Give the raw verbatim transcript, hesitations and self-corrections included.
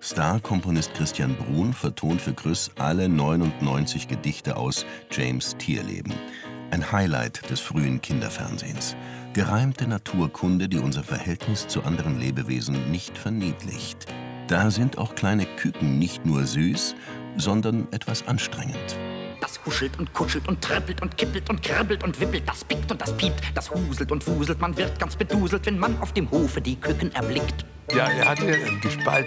Star-Komponist Christian Bruhn vertont für Grüss alle neunundneunzig Gedichte aus James' Tierleben. Ein Highlight des frühen Kinderfernsehens. Gereimte Naturkunde, die unser Verhältnis zu anderen Lebewesen nicht verniedlicht. Da sind auch kleine Küken nicht nur süß, sondern etwas anstrengend. Das huschelt und kuschelt und trippelt und kippelt und kribbelt und wippelt. Das pickt und das piept, das huselt und wuselt. Man wird ganz beduselt, wenn man auf dem Hofe die Küken erblickt. Ja, er hatte gespalten.